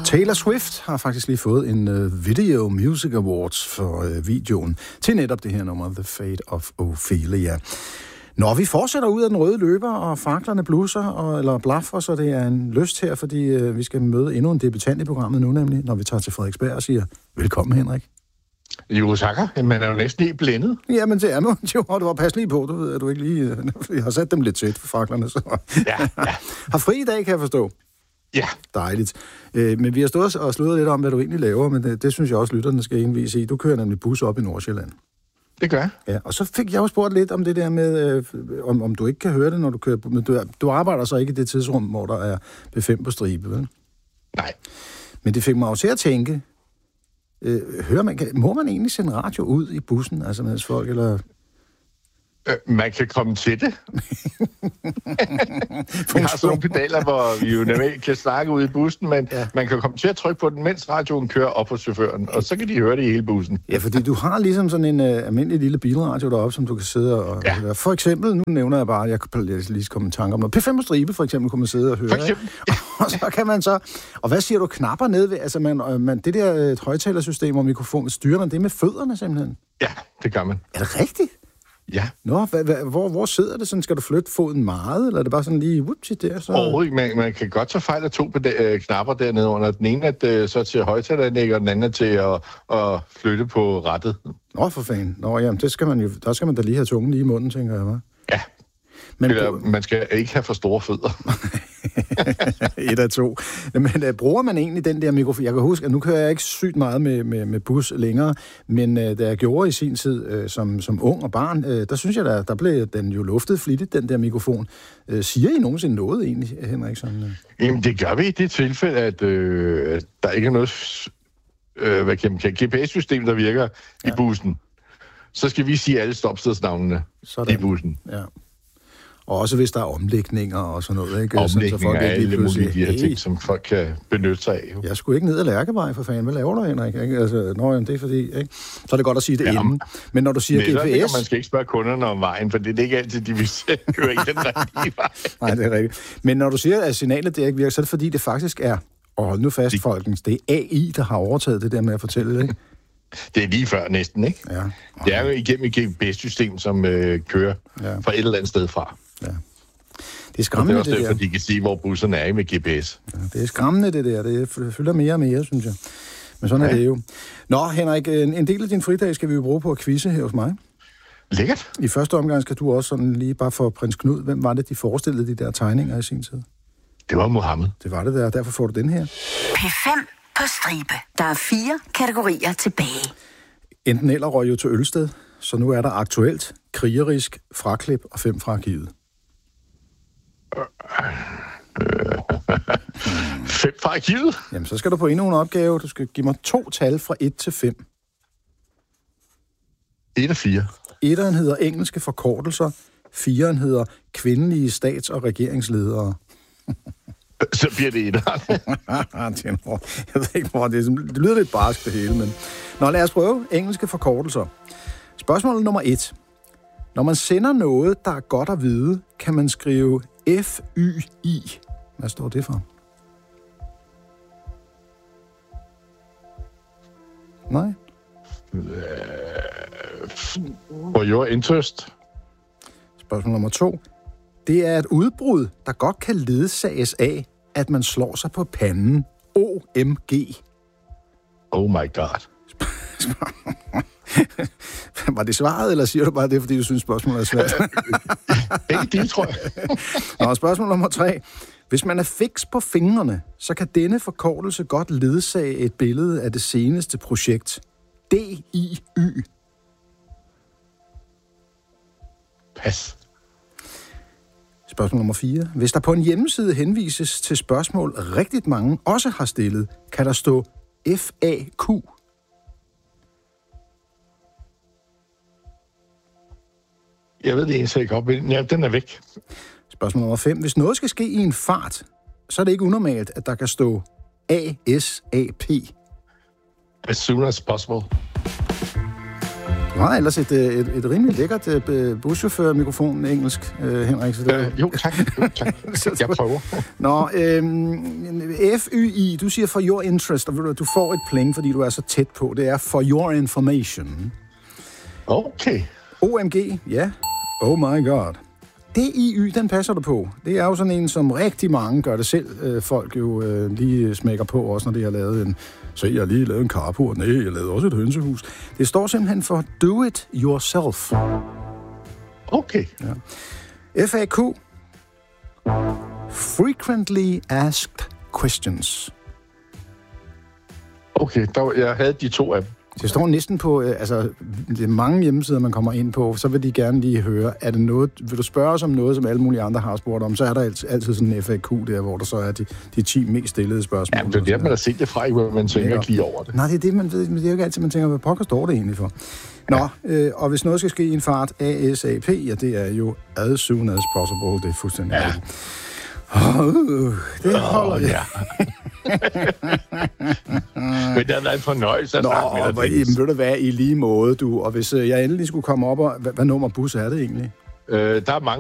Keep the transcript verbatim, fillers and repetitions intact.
Taylor Swift har faktisk lige fået en uh, Video Music Awards for uh, videoen til netop det her nummer, The Fate of Ophelia. Når vi fortsætter ud af den røde løber, og faklerne blusser, og, eller blaffer, så det er en lyst her, fordi uh, vi skal møde endnu en debutant i programmet nu, nemlig når vi tager til Frederiksberg og siger, velkommen Henrik. Jo, takker. Man er jo næsten lige blændet. Jamen, det er man jo, og du var pas lige på, du ved, at du ikke lige... Jeg har sat dem lidt tæt for faklerne, så... Ja, ja. Har fri i dag, kan jeg forstå. Ja. Dejligt. Øh, men vi har stået og slået lidt om, hvad du egentlig laver, men det, det synes jeg også, lytterne skal indvise i. Du kører nemlig bus op i Nordsjælland. Det gør jeg. Ja, og så fik jeg jo spurgt lidt om det der med, øh, om, om du ikke kan høre det, når du kører... Men du, du arbejder så ikke i det tidsrum, hvor der er B fem på stribe, vel? Nej. Men det fik mig jo til at tænke... Øh, hører man, må man egentlig sende radio ud i bussen, altså mens folk, eller... Øh, man kan komme til det. Vi har sådan nogle pedaler, hvor vi jo normalt kan snakke ud i bussen, men ja. Man kan komme til at trykke på den, mens radioen kører op hos chaufføren, og så kan de høre det i hele bussen. Ja, fordi du har ligesom sådan en uh, almindelig lille bilradio deroppe, som du kan sidde og ja. høre. For eksempel, nu nævner jeg bare, jeg kan lige komme i tanke om noget. P fem på stribe, for eksempel, kunne man sidde og høre. For eksempel. Og så kan man så... Og hvad siger du, knapper ned ved? Altså, man, man, det der et højtalersystem og mikrofon, styrer man det med fødderne simpelthen? Ja, det gør man. Er det rigtigt? Ja. Nå, hva, hva, hvor, hvor sidder det sådan? Skal du flytte foden meget, eller er det bare sådan lige whoopsie der? Så... Overhovedet man, man kan godt tage fejl af to øh, knapper dernede under. Den ene er så til højtaleranlæg, og den anden er til at, at flytte på rattet. Nå, for fanden. Nå, jamen, det skal man jo, der skal man da lige have tungen lige i munden, tænker jeg, hva'? Ja. Men Eller, du... man skal ikke have for store fødder. Et af to. Men uh, bruger man egentlig den der mikrofon? Jeg kan huske, at nu kører jeg ikke sygt meget med, med, med bus længere, men uh, da jeg gjorde i sin tid uh, som, som ung og barn, uh, der synes jeg, der, der blev den jo luftet flittigt, den der mikrofon. Uh, siger I nogensinde noget egentlig, Henrik? Sådan, uh... Jamen, det gør vi i det tilfælde, at øh, der ikke er noget øh, hvad kan man kalde, G P S-system, der virker ja. i bussen. Så skal vi sige alle stopstedsnavnene i bussen. Ja. Og også hvis der er omlægninger og sådan noget, ikke? Omlægninger så folk er alle mulige de her hey, ting, som folk kan benytte sig af. Jeg skulle ikke ned ad Lærkevej, for fanden. Hvad laver du, Henrik? Ikke? Altså, nå, jamen, det er fordi, ikke? Så er det godt at sige det ja, inden. Men når du siger G P S... Det man skal ikke spørge kunderne om vejen, for det er ikke altid, de vil køre i den rigtige vej. Nej, det er rigtigt. Men når du siger, at signalet det ikke virker, så er det fordi, det faktisk er... Og hold nu fast, de... folkens, det er A I, der har overtaget det der med at fortælle det, ikke? Det er lige før næsten, ikke? Ja. Okay. Det er jo igennem et G P S-system, som øh, kører ja. fra et eller andet sted fra. Ja. Det er skræmmende, det er også det derfor, der. de kan sige, hvor busserne er med G P S. Ja, det er skræmmende, det der. Det fylder mere og mere, synes jeg. Men sådan ja. er det jo. Nå, Henrik, en, en del af din fridag skal vi jo bruge på at quizze her hos mig. Lækkert. I første omgang skal du også sådan lige bare for prins Knud. Hvem var det, de forestillede de der tegninger i sin tid? Det var Mohammed. Det var det der, derfor får du den her. P fem på stribe. Der er fire kategorier tilbage. Enten eller røg jo til Ølsted, så nu er der aktuelt, krigerisk, fraklip og fem fra arkivet. Fem fra arkivet? Jamen, så skal du på endnu en opgave. Du skal give mig to tal fra et til fem. et og fire. Etteren hedder engelske forkortelser. Fireren hedder kvindelige stats- og regeringsledere. Så bliver det etteren. Jeg ved ikke, hvor det er. Det lyder lidt barsk, det hele, men... Nå, lad os prøve engelske forkortelser. Spørgsmål nummer et. Når man sender noget, der er godt at vide, kan man skrive F Y I. Hvad står det for? Nej. For your interest. Spørgsmål nummer to. Det er et udbrud, der godt kan ledsages af, at man slår sig på panden. O M G. Oh my god. Var det svaret, eller siger du bare det, fordi du synes, spørgsmålet er svært? Ikke det, tror jeg. Nå, spørgsmål nummer tre. Hvis man er fiks på fingrene, så kan denne forkortelse godt ledsage et billede af det seneste projekt. D I Y. Pas. Spørgsmål nummer fire. Hvis der på en hjemmeside henvises til spørgsmål, rigtigt mange også har stillet, kan der stå F A Q. Jeg ved det eneste ikke op, men ja, den er væk. Spørgsmål nummer fem. Hvis noget skal ske i en fart, så er det ikke unormalt, at der kan stå A S A P. As soon as possible. Du har ellers et, et, et rimelig lækkert uh, buschauffør-mikrofon engelsk, uh, Henrik. Så det... øh, jo, tak. Jo, tak. Jeg prøver. Nå, øhm, F Y I, du siger for your interest, og du får et pling, fordi du er så tæt på. Det er for your information. Okay. O M G, ja. Oh my god. D I Y, den passer du på. Det er jo sådan en, som rigtig mange gør det selv. Øh, folk jo øh, lige smækker på, også når de har lavet en... Så jeg har lige lavet en carport. Nej, jeg lavede også et hønsehus. Det står simpelthen for do it yourself. Okay. Ja. F A Q. Frequently asked questions. Okay, der, jeg havde de to af dem. Det står næsten på, øh, altså, det er mange hjemmesider, man kommer ind på, så vil de gerne lige høre, er det noget, vil du spørge os om noget, som alle mulige andre har spurgt om, så er der altid, altid sådan en F A Q der, hvor der så er de, de ti mest stillede spørgsmål. Ja, men det er det, man har set det fra, hvor man tænker ikke lige over det. Nej, det er det, man ved, men det er jo ikke altid, man tænker, hvad pokker står det egentlig for? Nå, ja. øh, og hvis noget skal ske i en fart, A S A P, ja, det er jo as soon as possible, det er fuldstændig ja. Oh, det holder oh, ja. Men det er da en fornøjelse at Nå, snakke med dig. Nå, ved du hvad, i lige måde, du. Og hvis jeg endelig skulle komme op, og hvad, hvad nummer bus er det egentlig? Øh, der er mange